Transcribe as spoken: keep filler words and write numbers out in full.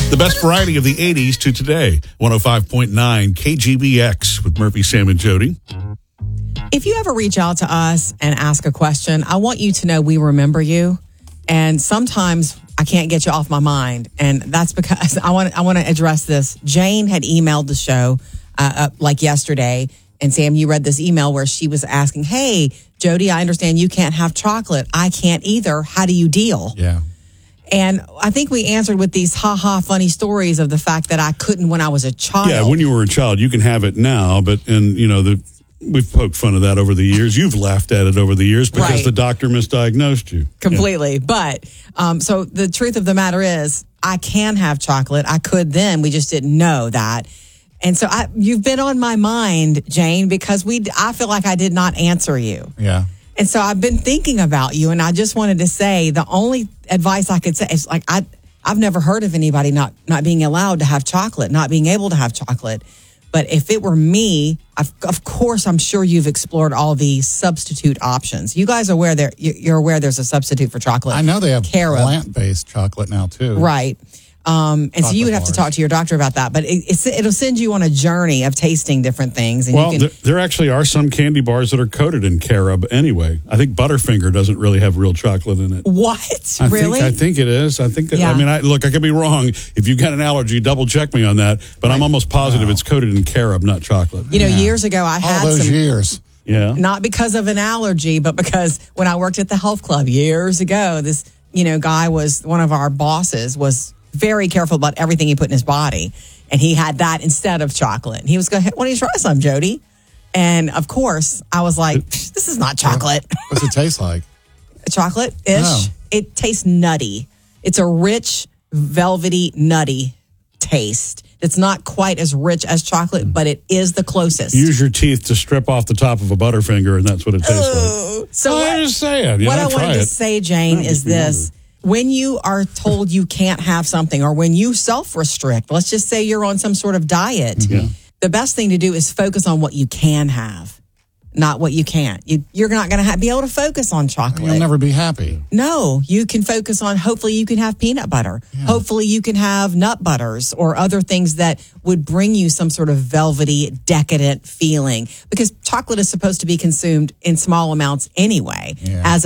The best variety of the eighties to today. one oh five point nine K G B X with Murphy, Sam, and Jody. If you ever reach out to us and ask a question, I want you to know we remember you. And sometimes I can't get you off my mind. And that's because I want I want to address this. Jane had emailed the show uh, uh, like yesterday. And Sam, you read this email where she was asking, hey, Jody, I understand you can't have chocolate. I can't either. How do you deal? Yeah. And I think we answered with these ha-ha funny stories of the fact that I couldn't when I was a child. Yeah, when you were a child, you can have it now, but, and, you know, the we've poked fun of that over the years. You've laughed at it over the years because Right. the doctor misdiagnosed you. Completely. Yeah. But, um, so the truth of the matter is, I can have chocolate. I could then. We just didn't know that. And so I, you've been on my mind, Jane, because we, I feel like I did not answer you. Yeah. And so I've been thinking about you, and I just wanted to say the only advice I could say is like, I, I've never heard of anybody not, not being allowed to have chocolate, not being able to have chocolate. But if it were me, I've, of course, I'm sure you've explored all the substitute options. You guys are aware there, you're aware there's a substitute for chocolate. I know they have Carob. plant-based chocolate now, too. Right. Um, and Chocolate so you would have bars. to talk to your doctor about that. But it, it's, it'll send you on a journey of tasting different things. And Well, you can, there, there actually are some candy bars that are coated in carob anyway. I think Butterfinger doesn't really have real chocolate in it. what? I really? Think, I think it is. I think. Yeah. I mean, I, look, I could be wrong. If you've got an allergy, double check me on that. But I'm almost positive Wow. it's coated in carob, not chocolate. you know, Yeah. years ago, I All had those some. years. Yeah. Not because of an allergy, but because when I worked at the health club years ago, this, you know, guy was one of our bosses was very careful about everything he put in his body. And he had that instead of chocolate. And he was going, why don't you try some, Jody? And of course, I was like, this is not chocolate. What's it taste like? Chocolate-ish. Oh. It tastes nutty. It's a rich, velvety, nutty taste. It's not quite as rich as chocolate, but it is the closest. Use your teeth to strip off the top of a Butterfinger, and that's what it tastes like. So Oh, what- I'm just saying. You what know, I try wanted to it. say, Jane, No, is just this. When you are told you can't have something, or when you self-restrict, let's just say you're on some sort of diet, Yeah. the best thing to do is focus on what you can have, not what you can't. You, you're not going to be able to focus on chocolate. You'll never be happy. No, you can focus on, hopefully you can have peanut butter. Hopefully you can have nut butters or other things that would bring you some sort of velvety, decadent feeling. Because chocolate is supposed to be consumed in small amounts anyway, Yeah. as